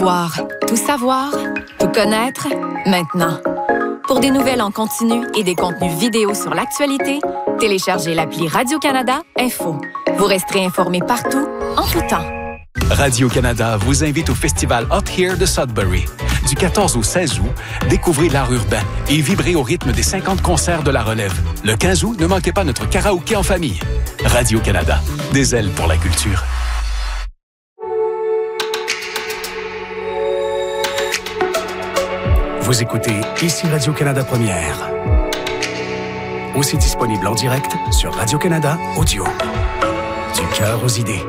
voir, tout savoir, tout connaître, maintenant. Pour des nouvelles en continu et des contenus vidéo sur l'actualité, téléchargez l'appli Radio-Canada Info. Vous resterez informé partout, en tout temps. Radio-Canada vous invite au festival Hot Here de Sudbury. Du 14 au 16 août, découvrez l'art urbain et vibrez au rythme des 50 concerts de la relève. Le 15 août, ne manquez pas notre karaoké en famille. Radio-Canada, des ailes pour la culture. Vous écoutez ici Radio-Canada Première. Aussi disponible en direct sur Radio-Canada Audio. Du cœur aux idées.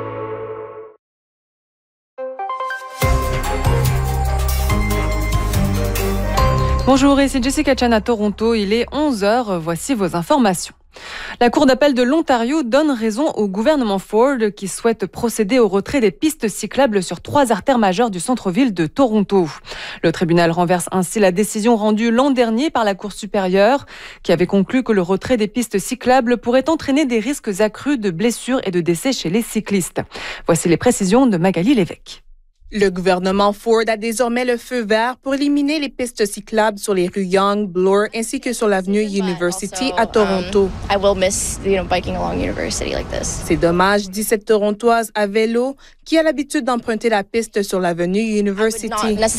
Bonjour, ici Jessica Chan à Toronto. Il est 11h. Voici vos informations. La Cour d'appel de l'Ontario donne raison au gouvernement Ford qui souhaite procéder au retrait des pistes cyclables sur 3 artères majeures du centre-ville de Toronto. Le tribunal renverse ainsi la décision rendue l'an dernier par la Cour supérieure qui avait conclu que le retrait des pistes cyclables pourrait entraîner des risques accrus de blessures et de décès chez les cyclistes. Voici les précisions de Magali Lévesque. Le gouvernement Ford a désormais le feu vert pour éliminer les pistes cyclables sur les rues Yonge, Bloor ainsi que sur l'avenue University à Toronto. C'est dommage, dit cette Torontoise à vélo qui a l'habitude d'emprunter la piste sur l'avenue University.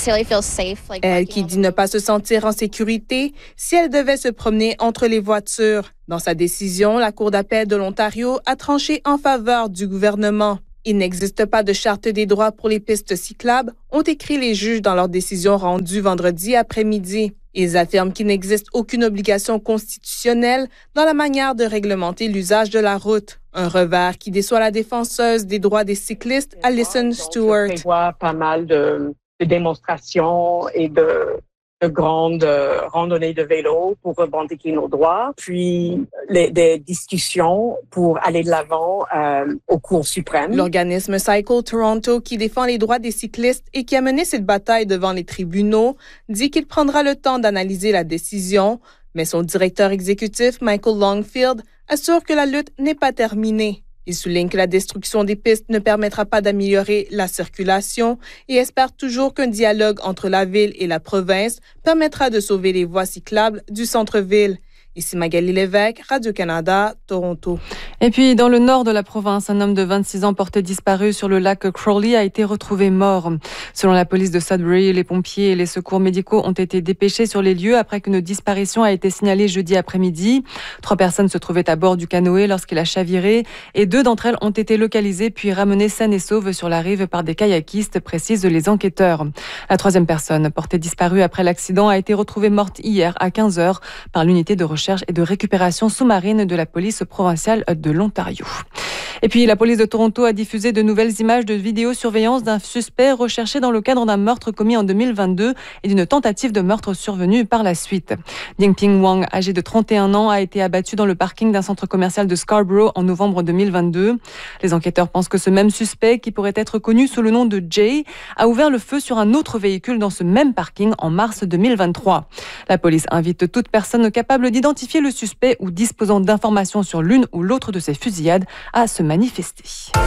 Elle qui dit ne pas se sentir en sécurité si elle devait se promener entre les voitures. Dans sa décision, la Cour d'appel de l'Ontario a tranché en faveur du gouvernement. Il n'existe pas de charte des droits pour les pistes cyclables, ont écrit les juges dans leur décision rendue vendredi après-midi. Ils affirment qu'il n'existe aucune obligation constitutionnelle dans la manière de réglementer l'usage de la route. Un revers qui déçoit la défenseuse des droits des cyclistes, Alison Stewart. On prévoit pas mal de démonstrations et de grandes randonnées de vélo pour revendiquer nos droits, puis des discussions pour aller de l'avant aux cours suprêmes. L'organisme Cycle Toronto, qui défend les droits des cyclistes et qui a mené cette bataille devant les tribunaux, dit qu'il prendra le temps d'analyser la décision, mais son directeur exécutif, Michael Longfield, assure que la lutte n'est pas terminée. Il souligne que la destruction des pistes ne permettra pas d'améliorer la circulation et espère toujours qu'un dialogue entre la ville et la province permettra de sauver les voies cyclables du centre-ville. Ici Magali Lévesque, Radio-Canada, Toronto. Et puis, dans le nord de la province, un homme de 26 ans porté disparu sur le lac Crowley a été retrouvé mort. Selon la police de Sudbury, les pompiers et les secours médicaux ont été dépêchés sur les lieux après qu'une disparition a été signalée jeudi après-midi. 3 personnes se trouvaient à bord du canoë lorsqu'il a chaviré et 2 d'entre elles ont été localisées puis ramenées saines et sauves sur la rive par des kayakistes, précisent les enquêteurs. La 3e personne, portée disparue après l'accident, a été retrouvée morte hier à 15h par l'unité de recherche et de récupération sous-marine de la police provinciale de l'Ontario. Et puis, la police de Toronto a diffusé de nouvelles images de vidéosurveillance d'un suspect recherché dans le cadre d'un meurtre commis en 2022 et d'une tentative de meurtre survenue par la suite. Dingping Wang, âgé de 31 ans, a été abattu dans le parking d'un centre commercial de Scarborough en novembre 2022. Les enquêteurs pensent que ce même suspect, qui pourrait être connu sous le nom de Jay, a ouvert le feu sur un autre véhicule dans ce même parking en mars 2023. La police invite toute personne capable d'identifier le suspect ou disposant d'informations sur l'une ou l'autre de ces fusillades à se manifester.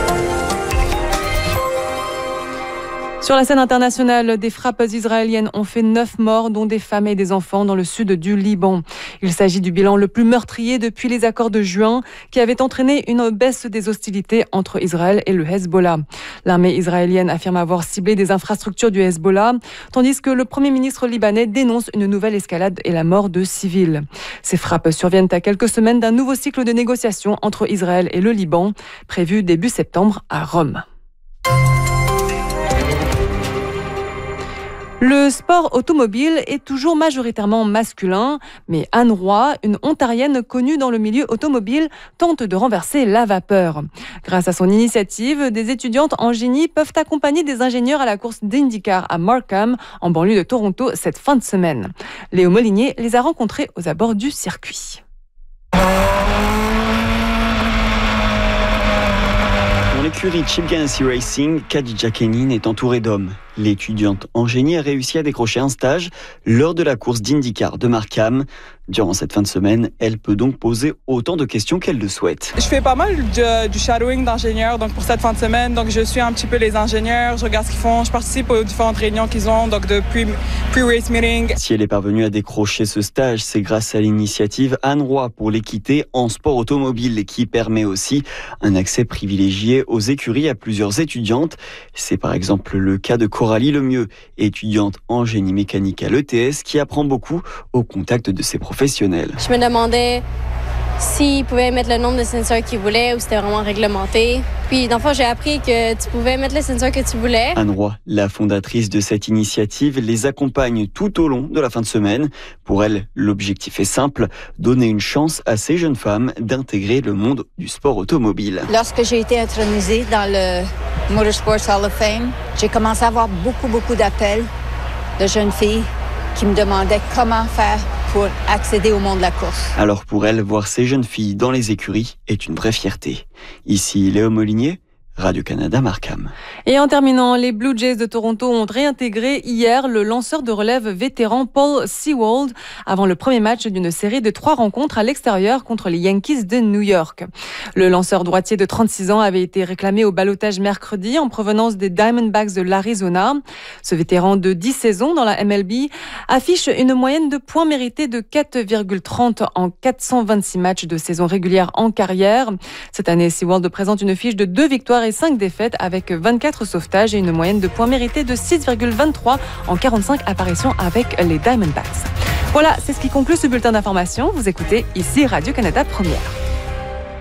Sur la scène internationale, des frappes israéliennes ont fait 9 morts, dont des femmes et des enfants dans le sud du Liban. Il s'agit du bilan le plus meurtrier depuis les accords de juin, qui avaient entraîné une baisse des hostilités entre Israël et le Hezbollah. L'armée israélienne affirme avoir ciblé des infrastructures du Hezbollah, tandis que le Premier ministre libanais dénonce une nouvelle escalade et la mort de civils. Ces frappes surviennent à quelques semaines d'un nouveau cycle de négociations entre Israël et le Liban, prévu début septembre à Rome. Le sport automobile est toujours majoritairement masculin, mais Anne Roy, une ontarienne connue dans le milieu automobile, tente de renverser la vapeur. Grâce à son initiative, des étudiantes en génie peuvent accompagner des ingénieurs à la course d'IndyCar à Markham, en banlieue de Toronto, cette fin de semaine. Léo Molinier les a rencontrées aux abords du circuit. Dans l'écurie Chip Ganassi Racing, Khadija Kenin est entourée d'hommes. L'étudiante en génie a réussi à décrocher un stage lors de la course d'IndyCar de Markham. Durant cette fin de semaine, elle peut donc poser autant de questions qu'elle le souhaite. Je fais pas mal du shadowing d'ingénieurs donc pour cette fin de semaine. Donc je suis un petit peu les ingénieurs, je regarde ce qu'ils font, je participe aux différentes réunions qu'ils ont, donc de pre-race meeting. Si elle est parvenue à décrocher ce stage, c'est grâce à l'initiative Anne Roy pour l'équité en sport automobile qui permet aussi un accès privilégié aux écuries à plusieurs étudiantes. C'est par exemple le cas de Coralie Lemieux, étudiante en génie mécanique à l'ETS qui apprend beaucoup au contact de ses professionnels. Je me demandais s'ils pouvaient mettre le nombre de sensors qu'ils voulaient ou c'était vraiment réglementé. Puis, dans le fond, j'ai appris que tu pouvais mettre les sensors que tu voulais. Anne Roy, la fondatrice de cette initiative, les accompagne tout au long de la fin de semaine. Pour elle, l'objectif est simple, donner une chance à ces jeunes femmes d'intégrer le monde du sport automobile. Lorsque j'ai été intronisée dans le Motorsports Hall of Fame, j'ai commencé à avoir beaucoup d'appels de jeunes filles qui me demandaient comment faire pour accéder au monde de la course. Alors pour elle, voir ces jeunes filles dans les écuries est une vraie fierté. Ici Léo Molinier, Radio-Canada Markham. Et en terminant, les Blue Jays de Toronto ont réintégré hier le lanceur de relève vétéran Paul Sewald avant le premier match d'une série de 3 rencontres à l'extérieur contre les Yankees de New York. Le lanceur droitier de 36 ans avait été réclamé au ballottage mercredi en provenance des Diamondbacks de l'Arizona. Ce vétéran de 10 saisons dans la MLB affiche une moyenne de points mérités de 4,30 en 426 matchs de saison régulière en carrière. Cette année, Sewald présente une fiche de 2 victoires et 5 défaites avec 24 sauvetages et une moyenne de points mérités de 6,23 en 45 apparitions avec les Diamondbacks. Voilà, c'est ce qui conclut ce bulletin d'information. Vous écoutez ici Radio-Canada Première.